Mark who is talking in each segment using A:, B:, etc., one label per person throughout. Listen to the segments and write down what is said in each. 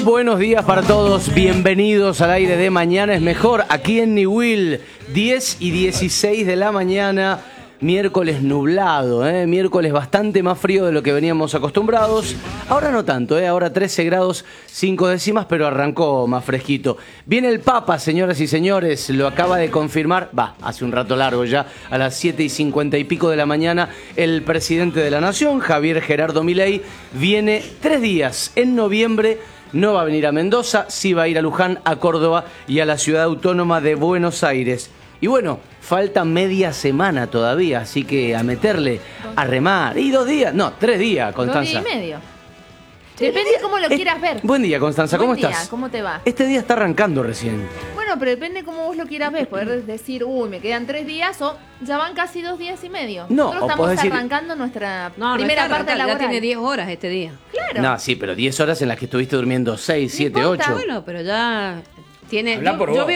A: buenos días para todos. Bienvenidos al aire de Mañana es Mejor, aquí en Niwil, 10 y 16 de la mañana. Miércoles nublado, miércoles bastante más frío de lo que veníamos acostumbrados. Ahora no tanto, ahora 13 grados 5 décimas, pero arrancó más fresquito. Viene el Papa, señoras y señores, lo acaba de confirmar, hace un rato largo ya, a las 7 y 50 y pico de la mañana, el presidente de la Nación, Javier Gerardo Milei, viene 3 días en noviembre. No va a venir a Mendoza, sí va a ir a Luján, a Córdoba y a la ciudad autónoma de Buenos Aires. Y bueno, falta media semana todavía, así que a meterle, a remar. ¿Y 2 días? No, 3 días, Constanza.
B: 2 días y medio. Depende de cómo lo quieras ver.
A: Buen día, Constanza, ¿cómo estás?
B: Buen día, ¿cómo te va?
A: Este día está arrancando recién.
B: Bueno, pero depende de cómo vos lo quieras ver. Poder decir, me quedan 3 días o ya van casi 2 días y medio.
A: No,
B: nosotros
A: o
B: estamos
A: podés decir,
B: arrancando nuestra
C: no
B: primera
C: está
B: parte laboral.
C: Ya tiene 10 horas este día.
B: Claro.
A: No, sí, pero 10 horas en las que estuviste durmiendo 6, 7, 8.
C: Bueno, pero ya tiene.
A: Claro.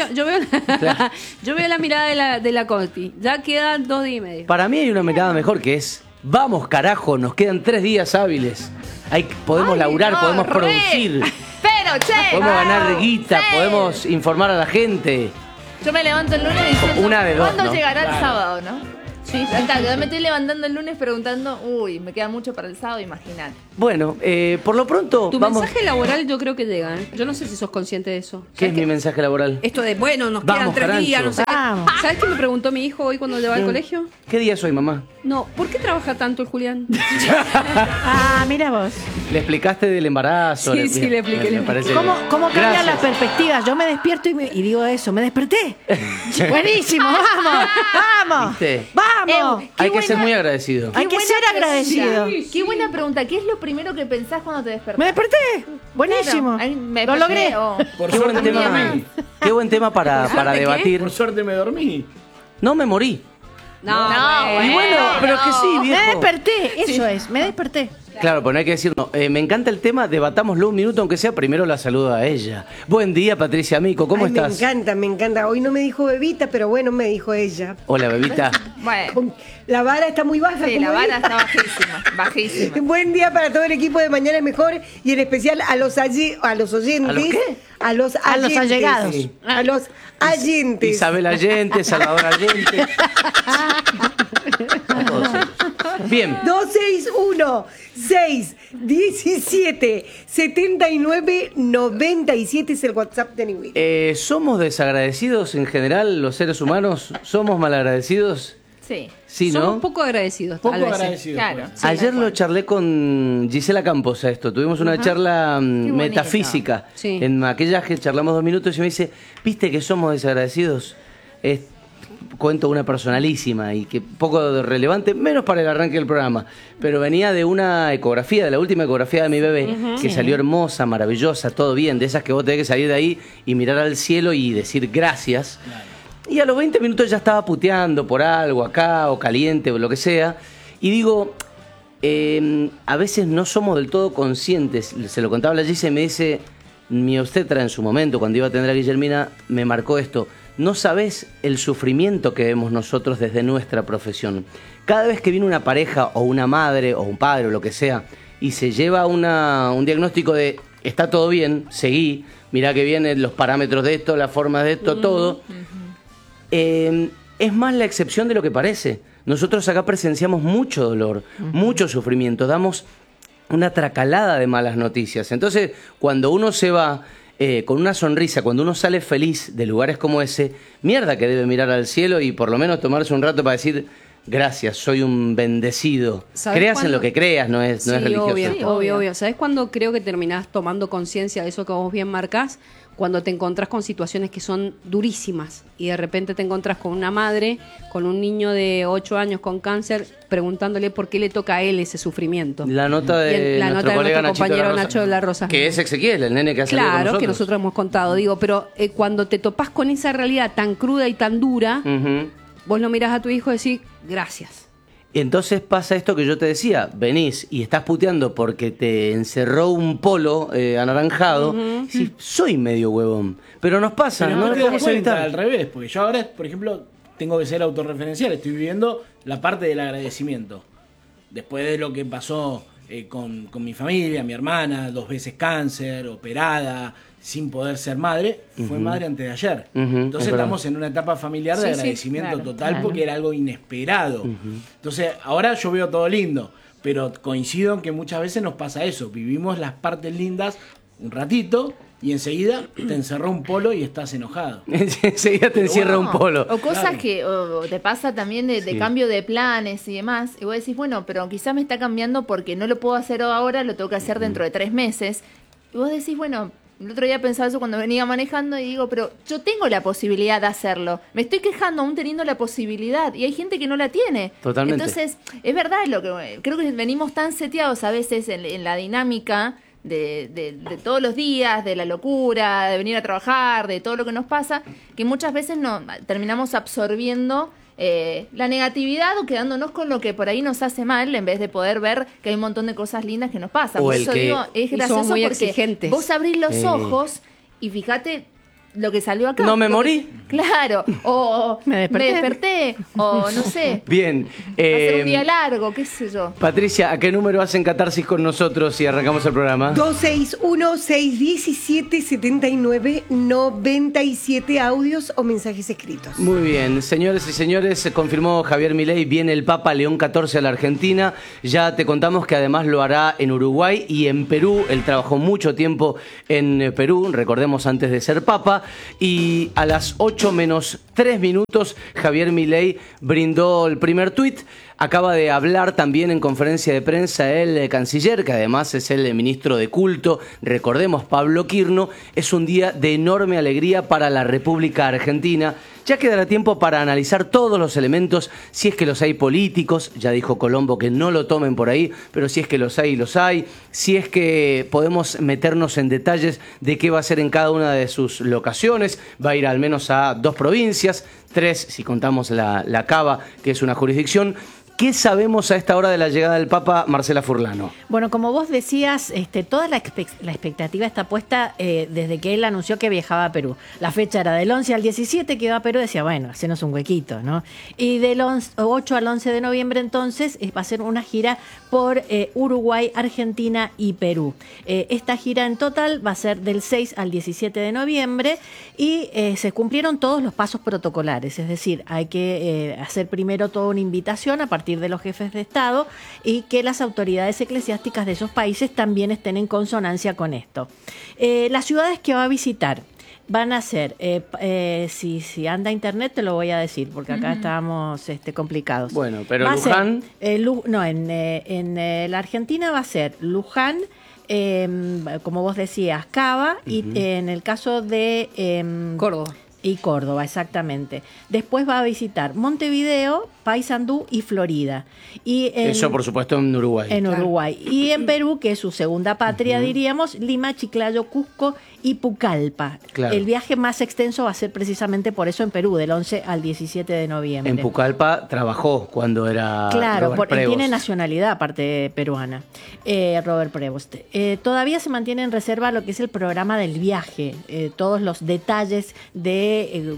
C: Yo veo la mirada de la Conti. Ya quedan 2 días y medio.
A: Para mí hay una mirada mejor que es, vamos carajo, nos quedan 3 días hábiles. Podemos laburar, podemos producir.
B: Pero,
A: podemos ganar guita, podemos informar a la gente.
B: Yo me levanto el lunes diciendo,
A: Una de dos,
B: ¿cuándo
A: ¿no?
B: llegará
A: Claro.
B: el sábado, no? Sí, yo me estoy levantando el lunes preguntando, me queda mucho para el sábado, imaginar.
A: Bueno, por lo pronto
C: Tu
A: vamos.
C: mensaje laboral yo creo que llega, ¿eh? Yo no sé si sos consciente de eso.
A: ¿Qué es mi mensaje laboral?
C: Esto de, nos
A: Vamos,
C: quedan 3 días,
A: Carancho.
C: no sé qué. ¿Sabes qué me preguntó mi hijo hoy cuando le va al colegio?
A: ¿Qué día soy, mamá?
C: No, ¿por qué trabaja tanto el Julián?
D: Mira vos.
A: ¿Le explicaste del embarazo?
C: Sí, le expliqué.
A: Me parece
D: ¿Cómo
A: bien.
D: cambian las
A: Gracias.
D: perspectivas? Yo me despierto y digo eso, me desperté. Buenísimo, vamos.
A: ¿Viste?
D: Vamos.
A: Hay que ser muy agradecido.
D: Hay que
B: buena
D: ser
B: pregunta.
D: agradecido.
B: Qué buena pregunta. ¿Qué es lo primero que pensás cuando te despertás?
D: Me desperté. Buenísimo.
B: Claro, me
D: Lo logré.
A: Qué buen tema, qué buen tema para
C: ¿Suerte qué?
A: debatir.
E: Por suerte me dormí.
A: No me morí.
C: No,
A: Y bueno, pero es que sí,
D: Me
A: viejo.
D: desperté, eso es, me desperté.
A: Claro, pero no hay que decir no. Me encanta el tema, debatámoslo un minuto, aunque sea. Primero la saludo a ella. Buen día, Patricia Mico, ¿cómo
F: Ay,
A: estás?
F: Me encanta. Hoy no me dijo Bebita, pero bueno, me dijo ella.
A: Hola, bebita.
B: Bueno,
F: La vara está muy baja.
B: sí,
F: como
B: la vara
F: dijo.
B: está bajísima, bajísima.
F: Buen día para todo el equipo de Mañana es Mejor y en especial a los oyentes.
A: ¿A los qué?
F: A los
D: allegados.
A: Sí.
F: A los oyentes.
A: Isabel Allende, Salvador Allende. A todos ellos. Bien.
F: 261-617-7997 es el WhatsApp de Niwil.
A: ¿Somos desagradecidos en general los seres humanos? ¿Somos malagradecidos?
B: Sí,
A: Sí,
C: Somos
A: ¿no?
C: poco agradecidos,
E: Poco
C: tal vez.
E: agradecido.
B: claro.
E: pues.
B: Sí,
A: Ayer
B: tal
A: lo
B: cual.
A: charlé con Gisela Campos a esto. Tuvimos una charla
B: bonito.
A: metafísica.
C: Sí.
A: En aquella que charlamos 2 minutos y me dice, ¿viste que somos desagradecidos? Cuento una personalísima y que poco relevante, menos para el arranque del programa. Pero venía de una ecografía, de la última ecografía de mi bebé, que salió hermosa, maravillosa, todo bien. De esas que vos tenés que salir de ahí y mirar al cielo y decir gracias. Y a los 20 minutos ya estaba puteando por algo acá, o caliente, o lo que sea. Y digo, a veces no somos del todo conscientes. Se lo contaba a la Gise y me dice, mi obstetra en su momento, cuando iba a tener a Guillermina, me marcó esto. No sabés el sufrimiento que vemos nosotros desde nuestra profesión. Cada vez que viene una pareja, o una madre, o un padre, o lo que sea, y se lleva un diagnóstico de, está todo bien, seguí, mirá que vienen los parámetros de esto, las formas de esto, todo... es más la excepción de lo que parece. Nosotros acá presenciamos mucho dolor, mucho sufrimiento, damos una tracalada de malas noticias. Entonces, cuando uno se va con una sonrisa, cuando uno sale feliz de lugares como ese, mierda que debe mirar al cielo y por lo menos tomarse un rato para decir, gracias, soy un bendecido. Creas en lo que creas, no es religioso.
C: Obvio,
B: Sí,
C: obvio,
B: obvio.
C: obvio. ¿Sabes cuándo creo que terminás tomando conciencia de eso que vos bien marcás? Cuando te encontrás con situaciones que son durísimas y de repente te encontrás con una madre, con un niño de 8 años con cáncer, preguntándole por qué le toca a él ese sufrimiento.
A: La nota de
C: La
A: nuestro
C: nota de
A: colega
C: nuestro
A: Nachito de la
C: compañero
A: Rosa,
C: Nacho de la Rosa.
A: que es Ezequiel, el nene que ha salido con
C: Claro,
A: nosotros.
C: que nosotros hemos contado, digo, pero cuando te topás con esa realidad tan cruda y tan dura,
A: Ujú.
C: vos lo mirás a tu hijo y decís, gracias.
A: Entonces pasa esto que yo te decía, venís y estás puteando porque te encerró un polo anaranjado, sí, soy medio huevón, pero nos pasa,
E: Pero
A: no
E: no
A: lo
E: te das
A: podemos
E: cuenta,
A: evitar.
E: al revés, porque yo ahora, por ejemplo, tengo que ser autorreferencial, estoy viviendo la parte del agradecimiento. Después de lo que pasó con mi familia, mi hermana, 2 veces cáncer, operada, sin poder ser madre, fue madre antes de ayer. Entonces estamos en una etapa familiar de agradecimiento total porque era algo inesperado. Entonces ahora yo veo todo lindo, pero coincido en que muchas veces nos pasa eso, vivimos las partes lindas un ratito y enseguida te encerró un polo y estás enojado.
A: Enseguida te encierra un polo.
B: O cosas que te pasa también de cambio de planes y demás. Y vos decís, bueno, pero quizá me está cambiando porque no lo puedo hacer ahora, lo tengo que hacer dentro de 3 meses. Y vos decís, bueno, el otro día pensaba eso cuando venía manejando y digo, pero yo tengo la posibilidad de hacerlo. Me estoy quejando aún teniendo la posibilidad y hay gente que no la tiene.
A: Totalmente.
B: Entonces, es verdad, creo que venimos tan seteados a veces en la dinámica de todos los días, de la locura, de venir a trabajar, de todo lo que nos pasa, que muchas veces terminamos absorbiendo la negatividad o quedándonos con lo que por ahí nos hace mal en vez de poder ver que hay un montón de cosas lindas que nos pasan. Por eso digo, es gracioso
C: muy
B: porque
C: exigentes.
B: vos abrís los ojos y fíjate lo que salió acá.
A: ¿No me morí?
B: Claro, o
D: Me
B: desperté, o no sé,
A: Bien.
B: hacer un día largo, qué sé yo.
A: Patricia, ¿a qué número hacen catarsis con nosotros y arrancamos el programa?
F: 261-617-7997 audios o mensajes escritos.
A: Muy bien, señores y señores, se confirmó Javier Milei, viene el Papa León XIV a la Argentina. Ya te contamos que además lo hará en Uruguay y en Perú. Él trabajó mucho tiempo en Perú, recordemos, antes de ser Papa. Y a las 8:03 Javier Milei brindó el primer tuit. Acaba de hablar también en conferencia de prensa el canciller, que además es el ministro de culto, recordemos, Pablo Quirno. Es un día de enorme alegría para la República Argentina. Ya quedará tiempo para analizar todos los elementos, si es que los hay políticos, ya dijo Colombo que no lo tomen por ahí, pero si es que los hay, si es que podemos meternos en detalles de qué va a hacer en cada una de sus locaciones. Va a ir al menos a 2 provincias, 3 si contamos la Cava, que es una jurisdicción. ¿Qué sabemos a esta hora de la llegada del Papa, Marcela Furlano?
D: Bueno, como vos decías, toda la expectativa está puesta desde que él anunció que viajaba a Perú. La fecha era del 11 al 17 que iba a Perú, decía, bueno, hacenos un huequito, ¿no? Y del 8 al 11 de noviembre entonces va a ser una gira por Uruguay, Argentina y Perú. Esta gira en total va a ser del 6 al 17 de noviembre y se cumplieron todos los pasos protocolares, es decir, hay que hacer primero toda una invitación a partir de los jefes de Estado y que las autoridades eclesiásticas de esos países también estén en consonancia con esto. Las ciudades que va a visitar van a ser, si anda a internet te lo voy a decir, porque acá estábamos complicados.
A: Bueno, pero
D: va
A: Luján...
D: en la Argentina va a ser Luján, como vos decías, Cava, y en el caso de...
C: Córdoba.
D: Y Córdoba, exactamente. Después va a visitar Montevideo, Paysandú y Florida. Y
A: eso, por supuesto, en Uruguay.
D: En Uruguay. Y en Perú, que es su segunda patria, diríamos, Lima, Chiclayo, Cusco y Pucallpa.
A: Claro.
D: El viaje más extenso va a ser precisamente por eso en Perú, del 11 al 17 de noviembre.
A: En Pucallpa trabajó cuando era
D: Claro,
A: Robert Prevost.
D: Tiene nacionalidad aparte peruana, Robert Prevost. Todavía se mantiene en reserva lo que es el programa del viaje, todos los detalles de,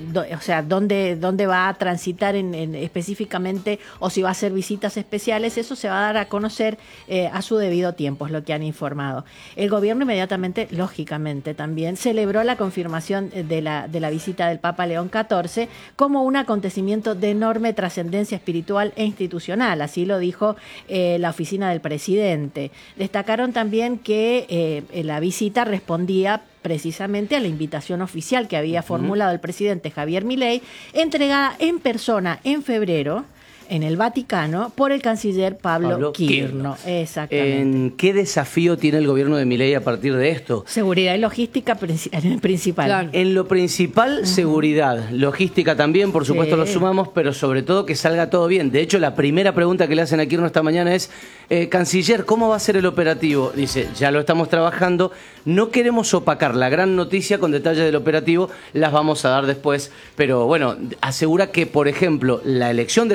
D: dónde va a transitar específicamente o si va a hacer visitas especiales, eso se va a dar a conocer a su debido tiempo, es lo que han informado. El gobierno inmediatamente, lógicamente también, celebró la confirmación de la visita del Papa León XIV como un acontecimiento de enorme trascendencia espiritual e institucional, así lo dijo la oficina del presidente. Destacaron también que la visita respondía precisamente a la invitación oficial que había formulado el presidente Javier Milei, entregada en persona en febrero en el Vaticano por el canciller Pablo Quirno. Exactamente.
A: ¿Qué desafío tiene el gobierno de Milei a partir de esto?
D: Seguridad y logística principal.
C: Claro.
A: En lo principal, seguridad. Logística también, por supuesto, lo sumamos, pero sobre todo que salga todo bien. De hecho, la primera pregunta que le hacen a Quirno esta mañana es, canciller, ¿cómo va a ser el operativo? Dice, ya lo estamos trabajando, no queremos opacar la gran noticia con detalles del operativo, las vamos a dar después. Pero bueno, asegura que, por ejemplo, la elección de las ciudades del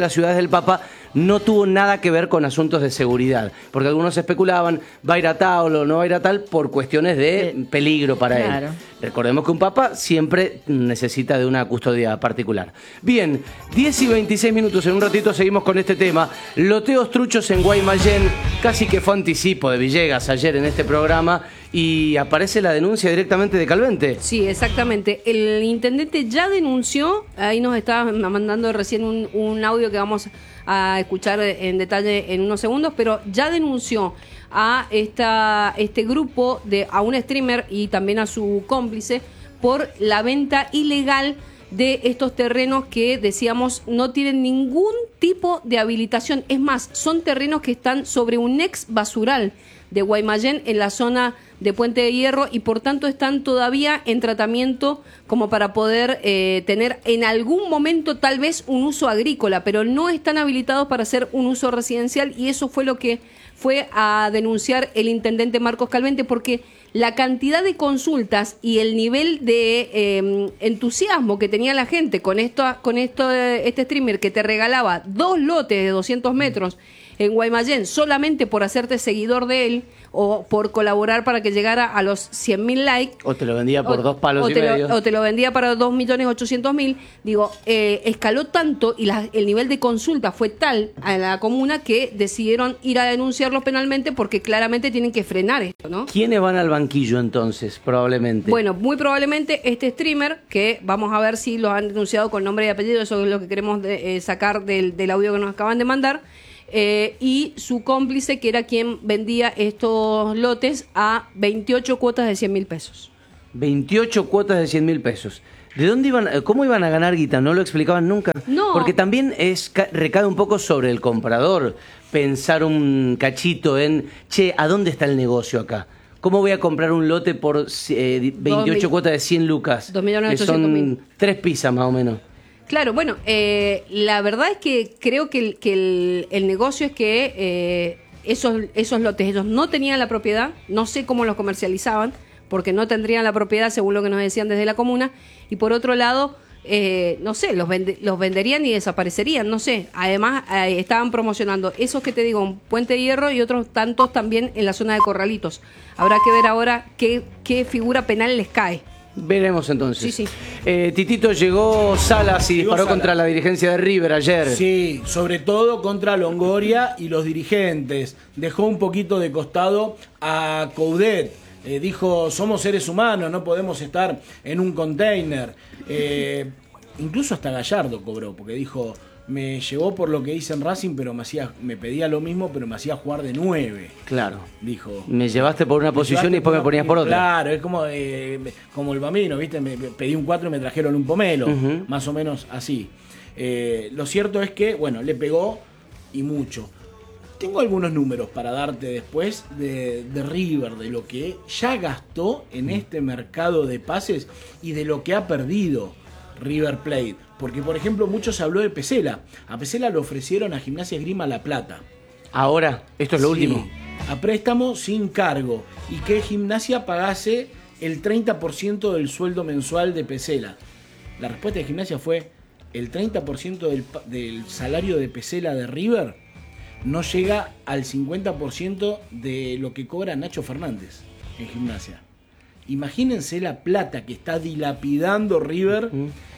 A: del Papa no tuvo nada que ver con asuntos de seguridad, porque algunos especulaban, va a ir a tal o no va a ir a tal por cuestiones de peligro para él. Recordemos que un papa siempre necesita de una custodia particular. Bien, 10 y 26 minutos, en un ratito seguimos con este tema. Loteos truchos en Guaymallén, casi que fue anticipo de Villegas ayer en este programa, y aparece la denuncia directamente de Calvente.
C: Sí, exactamente. El intendente ya denunció, ahí nos estaba mandando recién un audio que vamos a escuchar en detalle en unos segundos, pero ya denunció a este grupo, a un streamer y también a su cómplice, por la venta ilegal de estos terrenos que, decíamos, no tienen ningún tipo de habilitación. Es más, son terrenos que están sobre un ex basural de Guaymallén, en la zona de Puente de Hierro, y por tanto están todavía en tratamiento como para poder tener en algún momento tal vez un uso agrícola, pero no están habilitados para hacer un uso residencial, y eso fue lo que fue a denunciar el intendente Marcos Calvente, porque la cantidad de consultas y el nivel de entusiasmo que tenía la gente con este streamer que te regalaba 2 lotes de 200 metros en Guaymallén solamente por hacerte seguidor de él o por colaborar para que llegara a los 100.000 likes.
A: O te lo vendía por 2 palos y medio.
C: O te lo vendía para 2.800.000. Digo, escaló tanto y el nivel de consulta fue tal a la comuna que decidieron ir a denunciarlo penalmente, porque claramente tienen que frenar esto, ¿no?
A: ¿Quiénes van al banquillo entonces, probablemente?
C: Bueno, muy probablemente este streamer, que vamos a ver si lo han denunciado con nombre y apellido, eso es lo que queremos sacar del audio que nos acaban de mandar. Y su cómplice, que era quien vendía estos lotes a 28 cuotas de 100.000 pesos.
A: 28 cuotas de 100.000 pesos. ¿De dónde cómo iban a ganar guita? ¿No lo explicaban nunca?
C: No.
A: Porque también recae un poco sobre el comprador pensar un cachito en, ¿a dónde está el negocio acá? ¿Cómo voy a comprar un lote por 28 cuotas de 100 lucas? 2.800.000. Que son 3 pizzas más o menos.
C: Claro, bueno, la verdad es que creo que el negocio es que esos lotes, ellos no tenían la propiedad, no sé cómo los comercializaban, porque no tendrían la propiedad según lo que nos decían desde la comuna, y por otro lado, no sé, los venderían y desaparecerían, no sé. Además, estaban promocionando esos que te digo, en Puente de Hierro, y otros tantos también en la zona de Corralitos. Habrá que ver ahora qué figura penal les cae.
A: Veremos entonces.
C: Sí.
A: Titito, llegó Salas y disparó contra la dirigencia de River ayer.
E: Sí, sobre todo contra Longoria y los dirigentes. Dejó un poquito de costado a Coudet. Dijo, somos seres humanos, no podemos estar en un container. Incluso hasta Gallardo cobró, porque dijo, me llevó por lo que hice en Racing, pero me pedía lo mismo, pero me hacía jugar de 9.
A: Claro.
E: Dijo.
A: Me llevaste por una posición y después me ponías por otra.
E: Claro, es como el Bambino, ¿viste? Me pedí un 4 y me trajeron un pomelo. Más o menos así. Lo cierto es que, bueno, le pegó y mucho. Tengo algunos números para darte después de River, de lo que ya gastó en este mercado de pases y de lo que ha perdido River Plate. Porque, por ejemplo, mucho se habló de Pesela. A Pesela lo ofrecieron a Gimnasia Esgrima La Plata.
A: Ahora, esto es lo último.
E: A préstamo sin cargo. Y que Gimnasia pagase el 30% del sueldo mensual de Pesela. La respuesta de Gimnasia fue, el 30% del salario de Pesela de River no llega al 50% de lo que cobra Nacho Fernández en Gimnasia. Imagínense la plata que está dilapidando River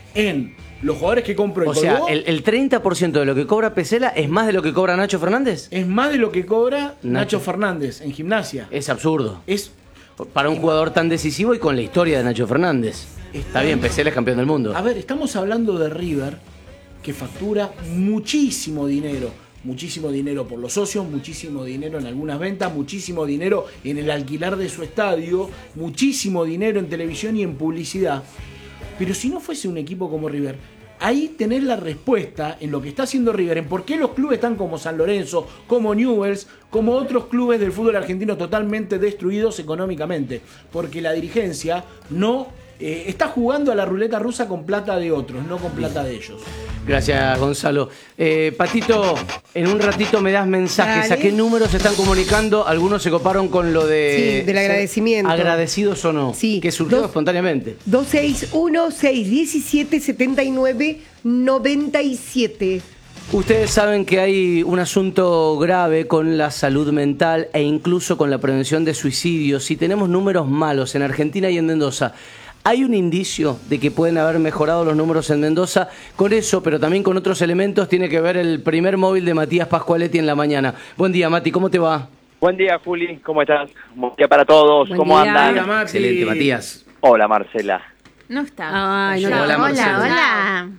E: en los jugadores que compró el
A: Colbó. O sea, el 30% de lo que cobra Pesela es más de lo que cobra Nacho Fernández.
E: Es más de lo que cobra Nacho Fernández en Gimnasia.
A: Es absurdo. Es para un jugador tan decisivo y con la historia de Nacho Fernández. Está bien, Pesela es campeón del mundo.
E: A ver, estamos hablando de River, que factura muchísimo dinero. Muchísimo dinero por los socios, muchísimo dinero en algunas ventas, muchísimo dinero en el alquiler de su estadio, muchísimo dinero en televisión y en publicidad. Pero si no fuese un equipo como River, ahí tenés la respuesta en lo que está haciendo River, en por qué los clubes están como San Lorenzo, como Newell's, como otros clubes del fútbol argentino totalmente destruidos económicamente. Porque la dirigencia no está jugando a la ruleta rusa con plata de otros, no con plata de ellos.
A: Gracias, Gonzalo. Patito, en un ratito me das mensajes.
F: Dale.
A: ¿A qué números se están comunicando? Algunos se coparon con lo de...
F: Sí, del agradecimiento.
A: ¿Agradecidos o no?
F: Sí.
A: Que surgió espontáneamente.
F: 261-617-79-97.
A: Ustedes saben que hay un asunto grave con la salud mental e incluso con la prevención de suicidios. Si tenemos números malos en Argentina y en Mendoza, ¿hay un indicio de que pueden haber mejorado los números en Mendoza? Con eso, pero también con otros elementos, tiene que ver el primer móvil de Matías Pascualetti en la mañana. Buen día, Mati, ¿cómo te va?
G: Buen día, Juli, ¿cómo estás? Buen día para todos,
C: Buen
G: ¿cómo
C: día.
G: andan?
E: Hola, Mati.
A: Excelente, Matías.
G: Hola, Marcela.
B: No está.
C: Ay, no,
A: Hola, Marcelo.
D: hola.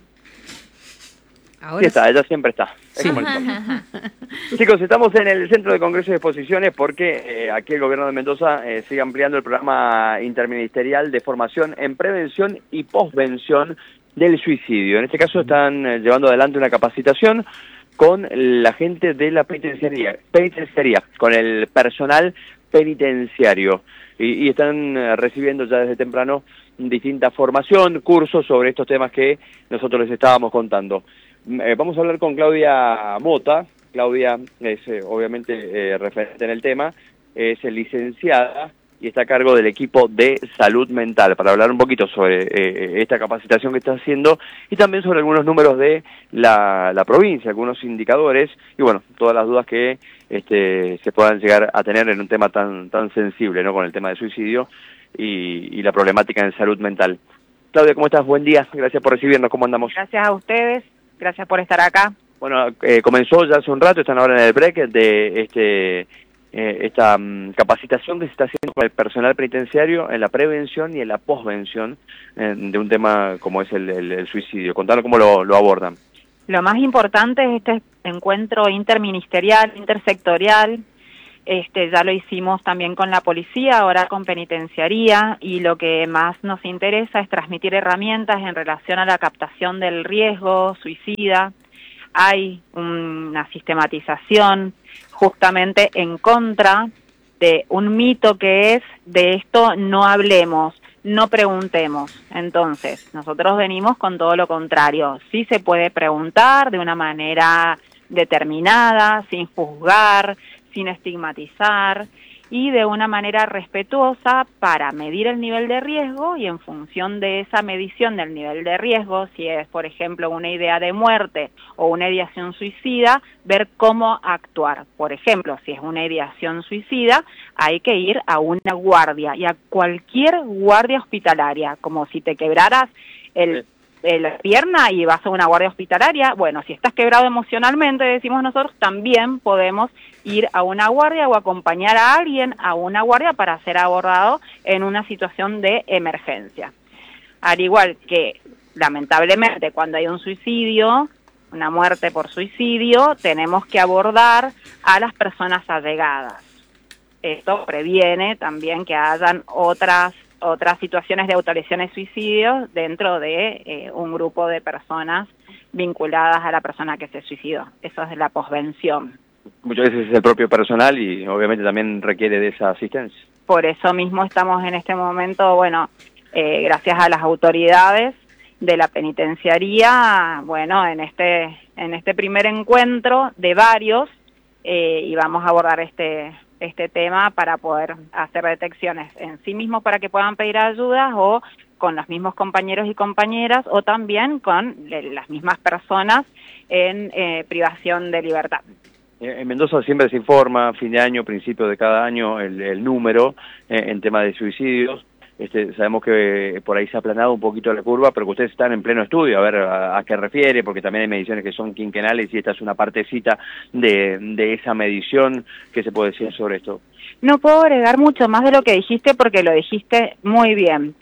C: Ahora
G: Sí está, ella siempre está. Es como el sol. Chicos, estamos en el Centro de Congresos y Exposiciones porque aquí el Gobierno de Mendoza sigue ampliando el programa interministerial de formación en prevención y posvención del suicidio. En este caso están llevando adelante una capacitación con la gente de la penitenciaría, con el personal penitenciario. Y están recibiendo ya desde temprano distinta formación, cursos sobre estos temas que nosotros les estábamos contando. Vamos a hablar con Claudia Mota. Claudia es obviamente referente en el tema, es licenciada y está a cargo del equipo de salud mental para hablar un poquito sobre esta capacitación que está haciendo y también sobre algunos números de la provincia, algunos indicadores y bueno, todas las dudas que se puedan llegar a tener en un tema tan sensible, ¿no? Con el tema de suicidio y la problemática en salud mental. Claudia, ¿cómo estás? Buen día, gracias por recibirnos, ¿cómo andamos?
H: Gracias a ustedes, gracias por estar acá.
G: Bueno, comenzó ya hace un rato, están ahora en el break de esta capacitación que se está haciendo con el personal penitenciario en la prevención y en la posvención de un tema como es el suicidio. Contanos cómo lo abordan.
H: Lo más importante es este encuentro interministerial, intersectorial. Ya lo hicimos también con la policía, ahora con penitenciaría, y lo que más nos interesa es transmitir herramientas en relación a la captación del riesgo suicida. Hay una sistematización justamente en contra de un mito que es de esto no hablemos, no preguntemos. Entonces, nosotros venimos con todo lo contrario. Sí se puede preguntar de una manera determinada, sin juzgar, sin estigmatizar y de una manera respetuosa para medir el nivel de riesgo y en función de esa medición del nivel de riesgo, si es, por ejemplo, una idea de muerte o una ideación suicida, ver cómo actuar. Por ejemplo, si es una ideación suicida, hay que ir a una guardia y a cualquier guardia hospitalaria, como si te quebraras la pierna y vas a una guardia hospitalaria. Bueno, si estás quebrado emocionalmente, decimos nosotros, también podemos ir a una guardia o acompañar a alguien a una guardia para ser abordado en una situación de emergencia. Al igual que, lamentablemente, cuando hay un suicidio, una muerte por suicidio, tenemos que abordar a las personas allegadas. Esto previene también que hayan otras situaciones de autolesiones suicidios dentro de un grupo de personas vinculadas a la persona que se suicidó. Eso es de la posvención.
G: Muchas veces es el propio personal y obviamente también requiere de esa asistencia.
H: Por eso mismo estamos en este momento, gracias a las autoridades de la penitenciaría, en este primer encuentro de varios, y vamos a abordar este tema para poder hacer detecciones en sí mismos para que puedan pedir ayudas o con los mismos compañeros y compañeras o también con las mismas personas en privación de libertad.
G: En Mendoza siempre se informa, fin de año, principio de cada año, el número en tema de suicidios. Sabemos que por ahí se ha aplanado un poquito la curva, pero que ustedes están en pleno estudio, a ver a qué refiere, porque también hay mediciones que son quinquenales y esta es una partecita de esa medición. ¿Qué se puede decir sobre esto?
H: No puedo agregar mucho más de lo que dijiste porque lo dijiste muy bien.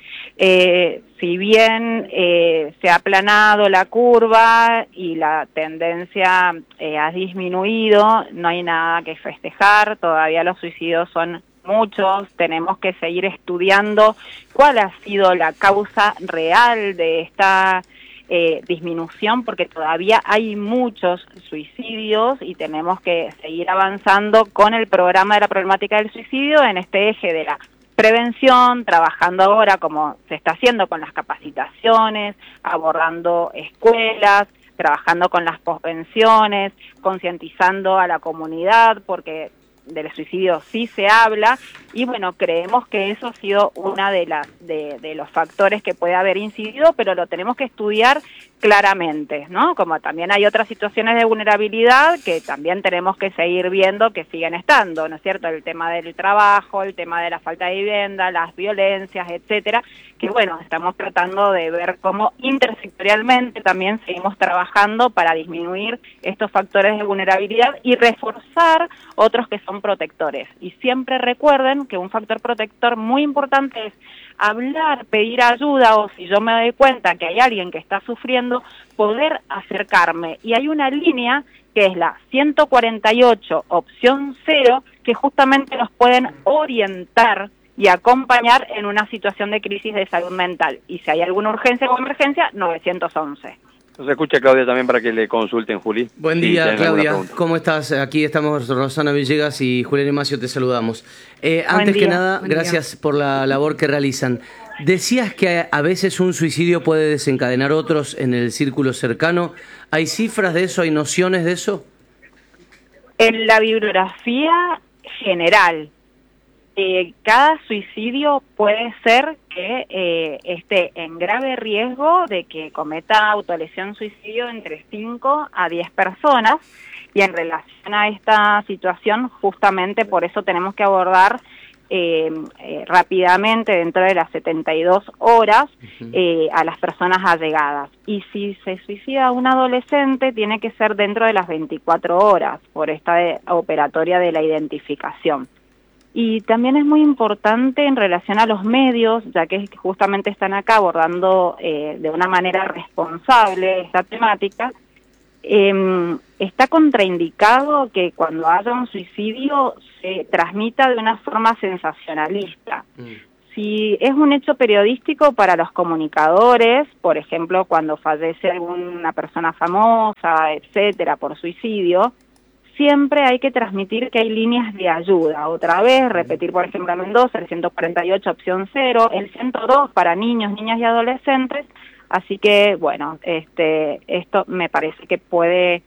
H: Si bien se ha aplanado la curva y la tendencia ha disminuido, no hay nada que festejar, todavía los suicidios son muchos, tenemos que seguir estudiando cuál ha sido la causa real de esta disminución, porque todavía hay muchos suicidios y tenemos que seguir avanzando con el programa de la problemática del suicidio en este eje de la prevención, trabajando ahora como se está haciendo con las capacitaciones, abordando escuelas, trabajando con las posvenciones, concientizando a la comunidad, porque del suicidio sí se habla y creemos que eso ha sido una de los factores que puede haber incidido, pero lo tenemos que estudiar claramente, ¿no? Como también hay otras situaciones de vulnerabilidad que también tenemos que seguir viendo que siguen estando, ¿no es cierto? El tema del trabajo, el tema de la falta de vivienda, las violencias, etcétera, que bueno, estamos tratando de ver cómo intersectorialmente también seguimos trabajando para disminuir estos factores de vulnerabilidad y reforzar otros que son protectores. Y siempre recuerden que un factor protector muy importante es hablar, pedir ayuda, o si yo me doy cuenta que hay alguien que está sufriendo, poder acercarme. Y hay una línea que es la 148 opción 0, que justamente nos pueden orientar y acompañar en una situación de crisis de salud mental. Y si hay alguna urgencia o emergencia, 911.
G: Nos escucha Claudia también para que le consulten, Juli.
A: Buen día, Claudia. ¿Cómo estás? Aquí estamos Rosana Villegas y Julián Emacio, te saludamos. Antes que nada, gracias por la labor que realizan. Decías que a veces un suicidio puede desencadenar otros en el círculo cercano. ¿Hay cifras de eso? ¿Hay nociones de eso?
H: En la bibliografía general, cada suicidio puede ser que esté en grave riesgo de que cometa autolesión suicidio entre 5 a 10 personas, y en relación a esta situación justamente por eso tenemos que abordar rápidamente dentro de las 72 horas a las personas allegadas. Y si se suicida un adolescente tiene que ser dentro de las 24 horas por esta operatoria de la identificación. Y también es muy importante en relación a los medios, ya que justamente están acá abordando de una manera responsable esta temática, está contraindicado que cuando haya un suicidio se transmita de una forma sensacionalista. Si es un hecho periodístico para los comunicadores, por ejemplo, cuando fallece alguna persona famosa, etcétera, por suicidio, siempre hay que transmitir que hay líneas de ayuda. Otra vez, repetir, por ejemplo, en Mendoza, el 148 opción 0, el 102 para niños, niñas y adolescentes. Así que, bueno, esto me parece que puede,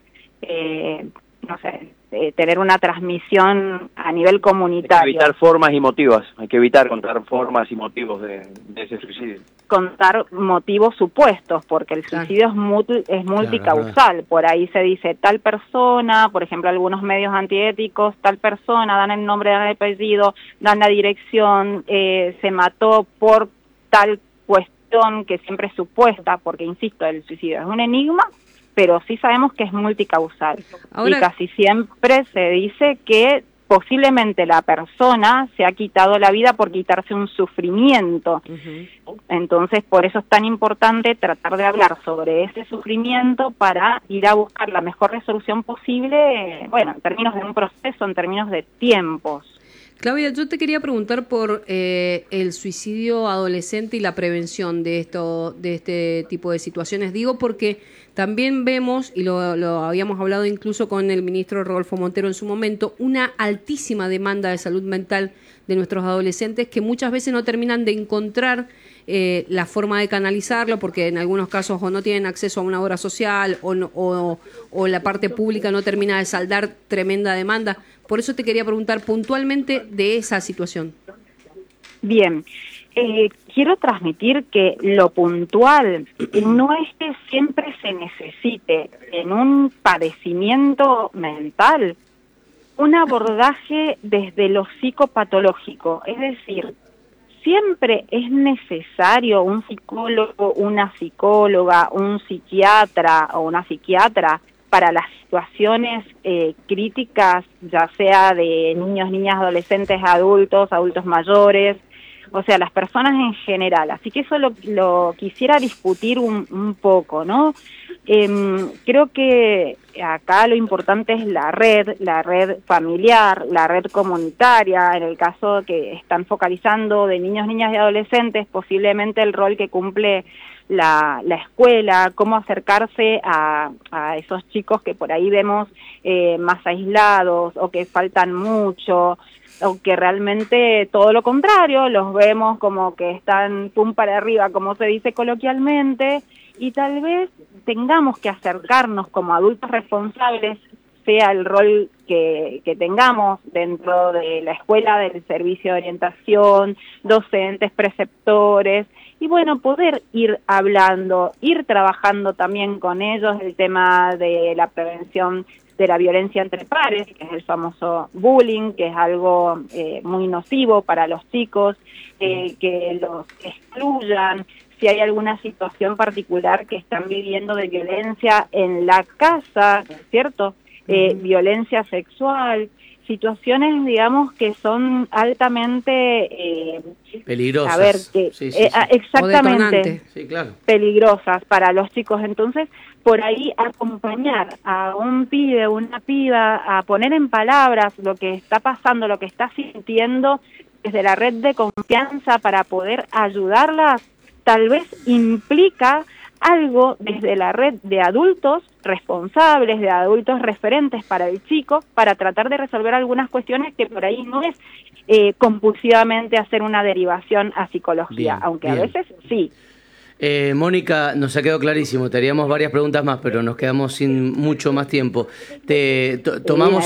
H: tener una transmisión a nivel comunitario.
G: Hay que evitar formas y motivos, hay que evitar contar formas y motivos de ese suicidio.
H: Contar motivos supuestos, porque el suicidio es multicausal. Por ahí se dice tal persona, por ejemplo, algunos medios antiéticos, tal persona, dan el nombre, dan el apellido, dan la dirección, se mató por tal cuestión que siempre es supuesta, porque, insisto, el suicidio es un enigma, pero sí sabemos que es multicausal. Ahora, y casi siempre se dice que posiblemente la persona se ha quitado la vida por quitarse un sufrimiento. Entonces, por eso es tan importante tratar de hablar sobre ese sufrimiento para ir a buscar la mejor resolución posible, bueno, en términos de un proceso, en términos de tiempos.
C: Claudia, yo te quería preguntar por el suicidio adolescente y la prevención de este tipo de situaciones. Digo porque también vemos, y lo habíamos hablado incluso con el ministro Rodolfo Montero en su momento, una altísima demanda de salud mental de nuestros adolescentes que muchas veces no terminan de encontrar la forma de canalizarlo, porque en algunos casos o no tienen acceso a una obra social o la parte pública no termina de saldar tremenda demanda. Por eso te quería preguntar puntualmente de esa situación. Bien, quiero transmitir que lo puntual no es que siempre se necesite en un padecimiento mental un abordaje desde lo psicopatológico, es decir, siempre es necesario un psicólogo, una psicóloga, un psiquiatra o una psiquiatra para las situaciones críticas, ya sea de niños, niñas, adolescentes, adultos, adultos mayores, o sea, las personas en general. Así que eso lo quisiera discutir un poco, ¿no? Creo que acá lo importante es la red familiar, la red comunitaria. En el caso que están focalizando de niños, niñas y adolescentes, posiblemente el rol que cumple la escuela, cómo acercarse a esos chicos que por ahí vemos más aislados o que faltan mucho, o que realmente todo lo contrario, los vemos como que están pum para arriba, como se dice coloquialmente, y tal vez tengamos que acercarnos como adultos responsables
H: sea el rol que tengamos dentro de la escuela, del servicio de orientación, docentes, preceptores, y bueno, poder ir hablando, ir trabajando también con ellos el tema de la prevención de la violencia entre pares, que es el famoso bullying, que es algo muy nocivo para los chicos, que los excluyan, si hay alguna situación particular que están viviendo de violencia en la casa, ¿cierto? Violencia sexual, situaciones, digamos, que son altamente
A: peligrosas.
H: A ver, exactamente,
A: sí, claro,
H: peligrosas para los chicos. Entonces, por ahí acompañar a un pibe, una piba, a poner en palabras lo que está pasando, lo que está sintiendo desde la red de confianza para poder ayudarlas, tal vez implica algo desde la red de adultos responsables, de adultos referentes para el chico, para tratar de resolver algunas cuestiones que por ahí no es compulsivamente hacer una derivación a psicología,
A: bien,
H: aunque
A: bien.
H: a veces sí.
A: Mónica, nos ha quedado clarísimo, te haríamos varias preguntas más, pero nos quedamos sin mucho más tiempo. Tomamos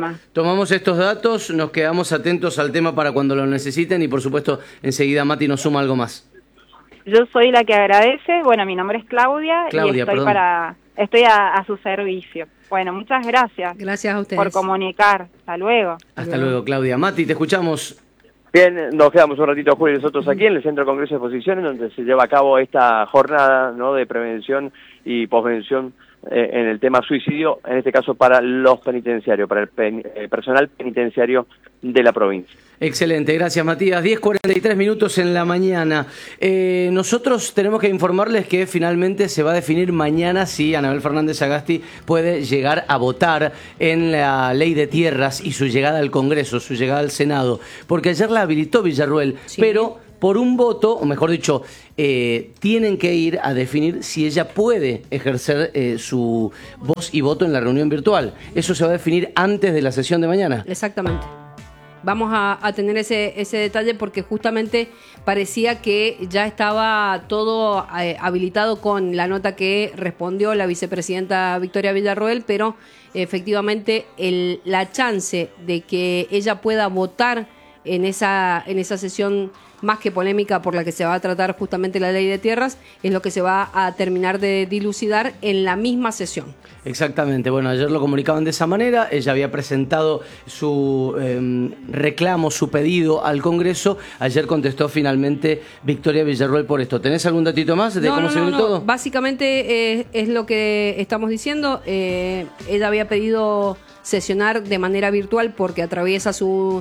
A: estos datos, nos quedamos atentos al tema para cuando lo necesiten y por supuesto enseguida Mati nos suma algo más.
H: Yo soy la que agradece. Bueno, mi nombre es Claudia y estoy a su servicio. Bueno, muchas gracias.
C: Gracias a ustedes
H: por comunicar. Hasta luego.
A: Hasta luego, Claudia. Mati, te escuchamos.
G: Bien, nos quedamos un ratito, Julio, nosotros aquí en el Centro de Congreso de Exposiciones, donde se lleva a cabo esta jornada, ¿no?, de prevención y posvención en el tema suicidio, en este caso para los penitenciarios, para el personal penitenciario de la provincia.
A: Excelente, gracias Matías. 10:43 en la mañana. Nosotros tenemos que informarles que finalmente se va a definir mañana si Anabel Fernández Sagasti puede llegar a votar en la ley de tierras y su llegada al Congreso, su llegada al Senado, porque ayer la habilitó Villarruel, sí, pero por un voto, o mejor dicho, tienen que ir a definir si ella puede ejercer su voz y voto en la reunión virtual. Eso se va a definir antes de la sesión de mañana.
C: Exactamente. Vamos a tener ese detalle porque justamente parecía que ya estaba todo habilitado con la nota que respondió la vicepresidenta Victoria Villarroel, pero efectivamente la chance de que ella pueda votar en esa sesión más que polémica por la que se va a tratar justamente la ley de tierras es lo que se va a terminar de dilucidar en la misma sesión.
A: Exactamente, bueno, ayer lo comunicaban de esa manera, ella había presentado su reclamo, su pedido al Congreso, ayer contestó finalmente Victoria Villarruel por esto. ¿Tenés algún datito más de cómo se viene todo?
C: Básicamente es lo que estamos diciendo, ella había pedido sesionar de manera virtual porque atraviesa su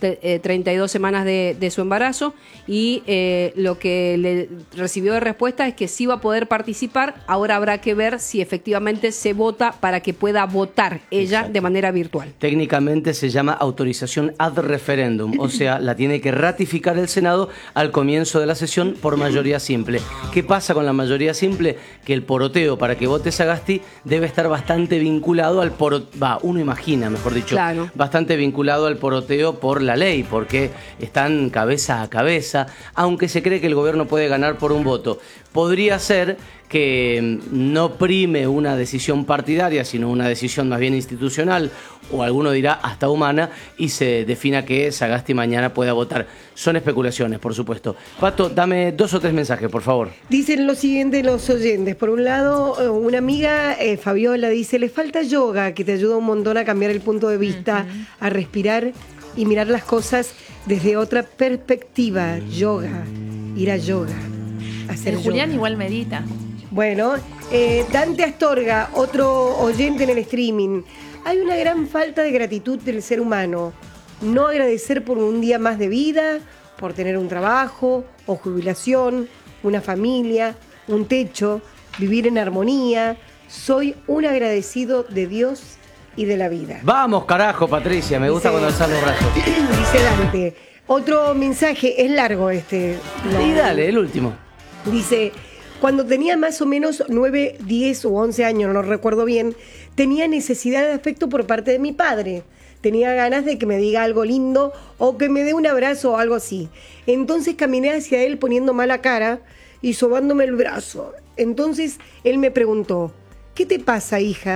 C: 32 semanas de su embarazo y lo que le recibió de respuesta es que sí va a poder participar. Ahora habrá que ver si efectivamente se vota para que pueda votar ella. Exacto. De manera virtual.
A: Técnicamente se llama autorización ad referendum, o sea, la tiene que ratificar el Senado al comienzo de la sesión por mayoría simple. ¿Qué pasa con la mayoría simple? Que el poroteo para que vote Sagasti debe estar bastante vinculado al uno imagina, mejor dicho, claro, bastante vinculado al poroteo por la ley, porque están cabeza a cabeza, aunque se cree que el gobierno puede ganar por un voto. Podría ser que no prime una decisión partidaria, sino una decisión más bien institucional, o alguno dirá hasta humana, y se defina que Sagasti mañana pueda votar. Son especulaciones, por supuesto. Pato, dame 2 o 3 mensajes, por favor.
F: Dicen lo siguiente los oyentes. Por un lado, una amiga, Fabiola, dice, le falta yoga, que te ayuda un montón a cambiar el punto de vista, a respirar y mirar las cosas desde otra perspectiva. Yoga, ir a yoga, hacer yoga.
B: Julián igual medita.
F: Bueno, Dante Astorga, otro oyente en el streaming. Hay una gran falta de gratitud del ser humano. No agradecer por un día más de vida, por tener un trabajo o jubilación, una familia, un techo, vivir en armonía. Soy un agradecido de Dios y de la vida.
A: Vamos, carajo, Patricia, me gusta cuando alzas los brazos.
F: Dice Dante. Otro mensaje, es largo este.
A: Y dale, el último.
F: Dice, cuando tenía más o menos 9, 10 o 11 años, no recuerdo bien, tenía necesidad de afecto por parte de mi padre. Tenía ganas de que me diga algo lindo o que me dé un abrazo o algo así. Entonces caminé hacia él poniendo mala cara y sobándome el brazo. Entonces él me preguntó, ¿qué te pasa, hija?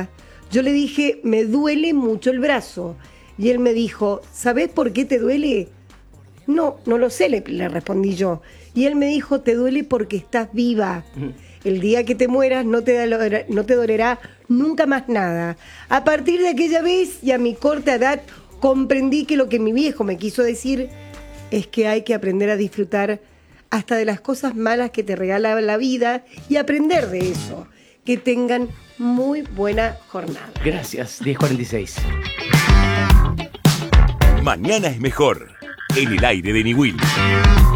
F: Yo le dije, me duele mucho el brazo. Y él me dijo, ¿sabés por qué te duele? No lo sé, le respondí yo. Y él me dijo, te duele porque estás viva. El día que te mueras no te dolerá nunca más nada. A partir de aquella vez y a mi corta edad comprendí que lo que mi viejo me quiso decir es que hay que aprender a disfrutar hasta de las cosas malas que te regala la vida y aprender de eso. Que tengan muy buena jornada.
A: Gracias, 10:46.
I: Mañana es mejor. En el aire de Niwil.